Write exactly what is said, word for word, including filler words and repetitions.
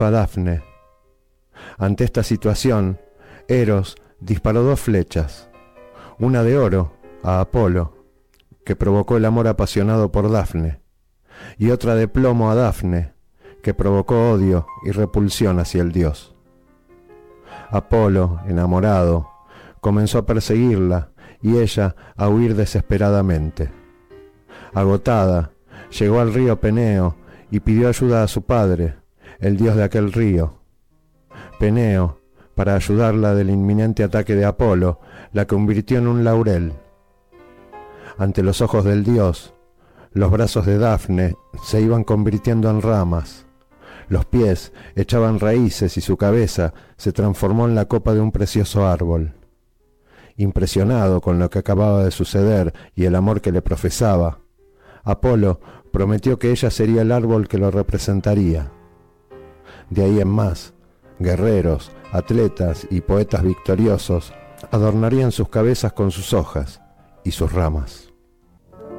a Dafne. Ante esta situación, Eros disparó dos flechas, una de oro a Apolo, que provocó el amor apasionado por Dafne, y otra de plomo a Dafne, que provocó odio y repulsión hacia el dios. Apolo, enamorado, comenzó a perseguirla y ella a huir desesperadamente. Agotada, llegó al río Peneo y pidió ayuda a su padre, el dios de aquel río. Peneo, para ayudarla del inminente ataque de Apolo, la convirtió en un laurel. Ante los ojos del dios, los brazos de Dafne se iban convirtiendo en ramas, los pies echaban raíces y su cabeza se transformó en la copa de un precioso árbol. Impresionado con lo que acababa de suceder y el amor que le profesaba, Apolo prometió que ella sería el árbol que lo representaría. De ahí en más, guerreros, atletas y poetas victoriosos adornarían sus cabezas con sus hojas y sus ramas.